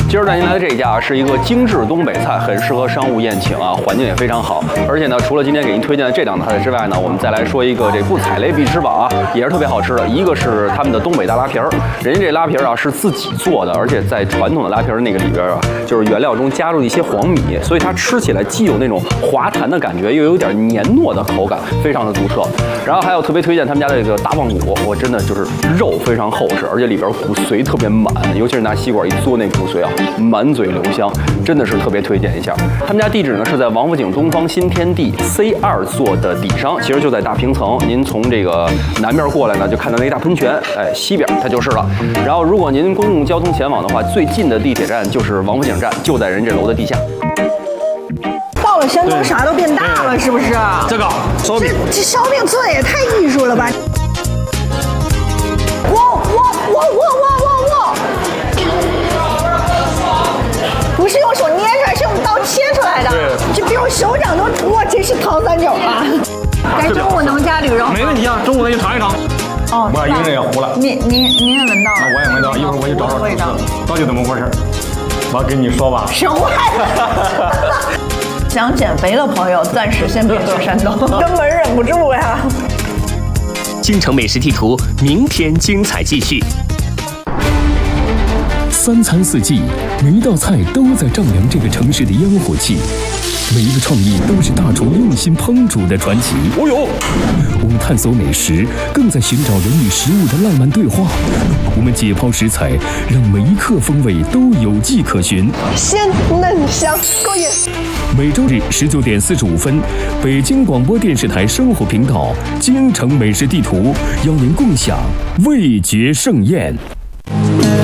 今儿带您来的这一家是一个精致东北菜，很适合商务宴请啊，环境也非常好。而且呢，除了今天给您推荐的这两道菜之外呢，我们再来说一个这不踩雷必吃榜啊，也是特别好吃的。一个是他们的东北大拉皮儿，人家这拉皮儿啊是自己做的，而且在传统的拉皮儿那个里边啊，就是原料中加入一些黄米，所以它吃起来既有那种滑弹的感觉，又有点黏糯的口感，非常的独特。然后还有特别推荐他们家的这个大棒骨，我真的就是肉非常厚实，而且里边骨髓特别满，尤其是拿吸管一嘬那骨髓啊，满嘴留香，真的是特别推荐一下。他们家地址呢是在王府井东方新天地 C2 座的底商，其实就在大平层。您从这个南边过来呢，就看到那大喷泉，哎，西边它就是了。然后如果您公共交通前往的话，最近的地铁站就是王府井站，就在人这楼的地下。 到了山东啥都变大了，是不是？ 这个烧饼， 这烧饼做的也太艺术了吧！哇！不是用手捏出来，是用刀切出来的。 对， 这比我手掌都哇！这是唐三角啊！该中午能加驴肉？ 没问题啊，中午咱就尝一尝。 哦， 我一个人也糊了。 您也闻到了？ 那我也闻到，一会儿我去找找味道，到底怎么回事？我跟你说吧。 神坏了！想减肥的朋友暂时先别去山东，根本忍不住呀。 京城美食地图，明天精彩继续。三餐四季，每一道菜都在丈量这个城市的烟火气，每一个创意都是大厨用心烹煮的传奇。 哦呦！ 我们探索美食，更在寻找人与食物的浪漫对话。我们解剖食材，让每一刻风味都有迹可循。 鲜嫩香，过瘾。 每周日19点45分，北京广播电视台生活频道《京城美食地图》邀您共享味觉盛宴。